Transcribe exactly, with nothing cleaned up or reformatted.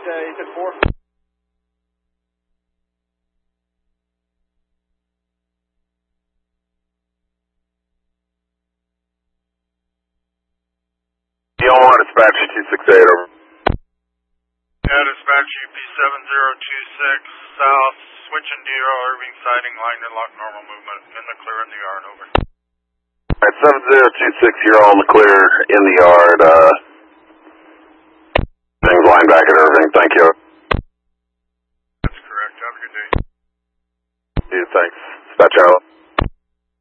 uh, you said four? D L one, dispatch two six eight, over. Yeah, dispatch U P seven zero two six south, switching D R Irving sighting, line and lock normal movement, in the clear in the yard, over. Alright, seven zero two six, you're on the clear in the yard, uh,